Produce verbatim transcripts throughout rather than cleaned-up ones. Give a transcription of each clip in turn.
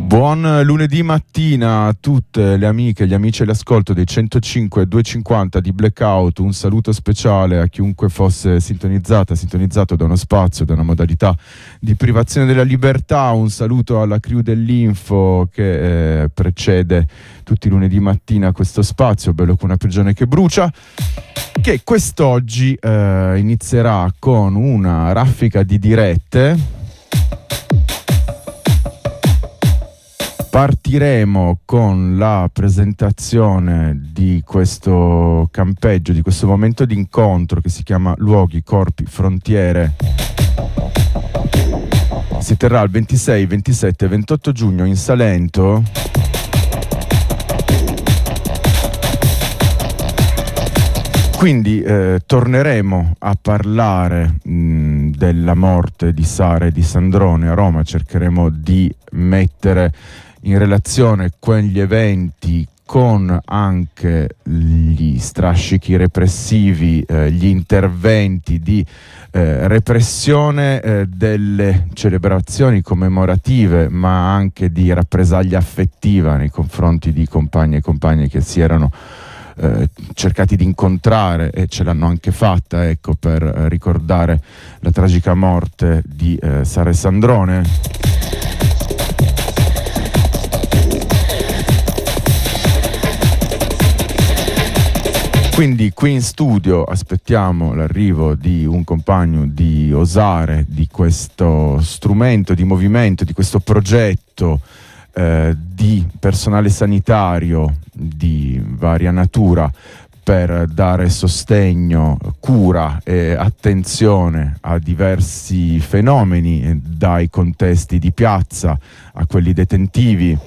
Buon lunedì mattina a tutte le amiche, gli amici e l'ascolto dei centocinque e duecentocinquanta di Blackout. Un saluto speciale a chiunque fosse sintonizzata, sintonizzato da uno spazio, da una modalità di privazione della libertà. Un saluto alla crew dell'Info che eh, precede tutti i lunedì mattina questo spazio, bello con una prigione che brucia, che quest'oggi eh, inizierà con una raffica di dirette. Partiremo con la presentazione di questo campeggio, di questo momento di incontro che si chiama Luoghi, Corpi, Frontiere. Si terrà il ventisei, ventisette e ventotto giugno in Salento. Quindi eh, torneremo a parlare mh, della morte di Sara e di Sandrone a Roma. Cercheremo di mettere in relazione quegli eventi con anche gli strascichi repressivi, eh, gli interventi di eh, repressione eh, delle celebrazioni commemorative, ma anche di rappresaglia affettiva nei confronti di compagni e compagne che si erano eh, cercati di incontrare e ce l'hanno anche fatta, ecco, per eh, ricordare la tragica morte di eh, Sara e Sandrone. Quindi qui in studio aspettiamo l'arrivo di un compagno di Osare, di questo strumento di movimento, di questo progetto eh, di personale sanitario di varia natura per dare sostegno, cura e attenzione a diversi fenomeni, dai contesti di piazza a quelli detentivi.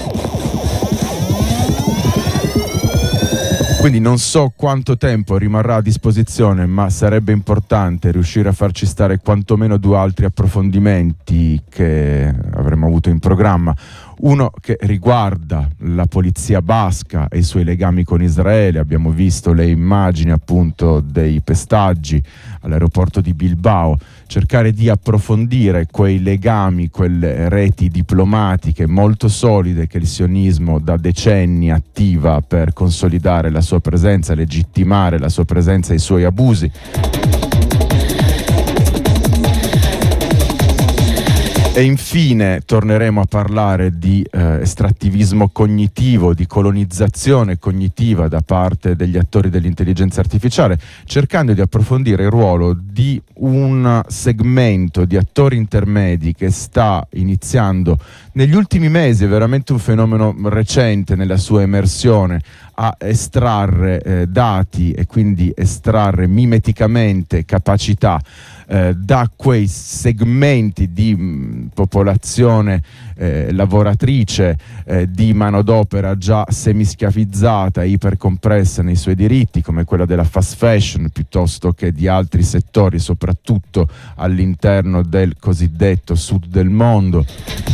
Quindi non so quanto tempo rimarrà a disposizione, ma sarebbe importante riuscire a farci stare quantomeno due altri approfondimenti che avremmo avuto in programma. Uno che riguarda la polizia basca e i suoi legami con Israele. Abbiamo visto le immagini appunto dei pestaggi all'aeroporto di Bilbao. Cercare di approfondire quei legami, quelle reti diplomatiche molto solide che il sionismo da decenni attiva per consolidare la sua presenza, legittimare la sua presenza e i suoi abusi. E infine torneremo a parlare di eh, estrattivismo cognitivo, di colonizzazione cognitiva da parte degli attori dell'intelligenza artificiale, cercando di approfondire il ruolo di un segmento di attori intermedi che sta iniziando negli ultimi mesi, è veramente un fenomeno recente nella sua emersione, a estrarre eh, dati e quindi estrarre mimeticamente capacità eh, da quei segmenti di mh, popolazione eh, lavoratrice, eh, di manodopera già semischiavizzata, ipercompressa nei suoi diritti, come quella della fast fashion, piuttosto che di altri settori, soprattutto all'interno del cosiddetto sud del mondo.